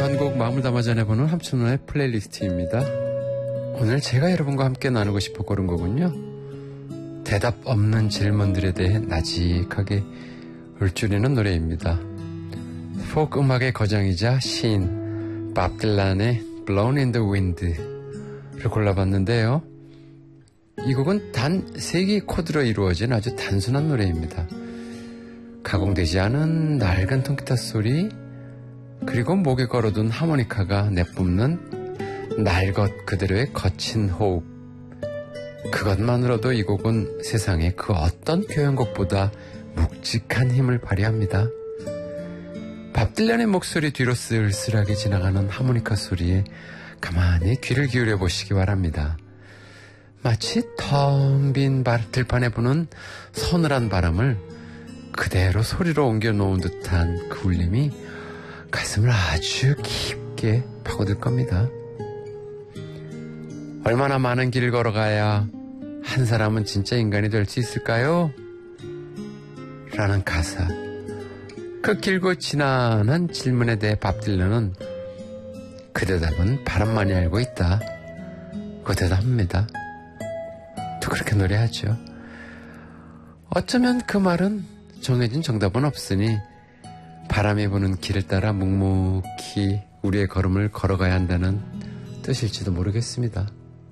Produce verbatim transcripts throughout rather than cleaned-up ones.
한 곡 마음을 담아 전해보는 함춘호의 플레이리스트입니다. 오늘 제가 여러분과 함께 나누고 싶어 고른 곡은요, 대답 없는 질문들에 대해 나직하게 울줄이는 노래입니다. 포크 음악의 거장이자 시인 밥 딜란의 Blown in the Wind를 골라봤는데요. 이 곡은 단 세 개의 코드로 이루어진 아주 단순한 노래입니다. 가공되지 않은 낡은 통기타 소리, 그리고 목에 걸어둔 하모니카가 내뿜는 날 것 그대로의 거친 호흡. 그것만으로도 이 곡은 세상의 그 어떤 교향곡보다 묵직한 힘을 발휘합니다. 밥 딜란의 목소리 뒤로 쓸쓸하게 지나가는 하모니카 소리에 가만히 귀를 기울여 보시기 바랍니다. 마치 텅 빈 들판에 부는 서늘한 바람을 그대로 소리로 옮겨놓은 듯한 그 울림이 가슴을 아주 깊게 파고들 겁니다. 얼마나 많은 길을 걸어가야 한 사람은 진짜 인간이 될 수 있을까요? 라는 가사. 그 길고 지난한 질문에 대해 밥 딜런은 그 대답은 바람만이 알고 있다, 그 대답합니다. 또 그렇게 노래하죠. 어쩌면 그 말은 정해진 정답은 없으니 바람이 부는 길을 따라 묵묵히 우리의 걸음을 걸어가야 한다는 뜻일지도 모르겠습니다.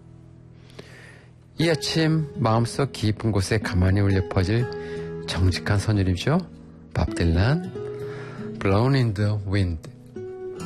이 아침 마음속 깊은 곳에 가만히 울려 퍼질 정직한 선율이죠. 밥 딜란, Blown in the Wind.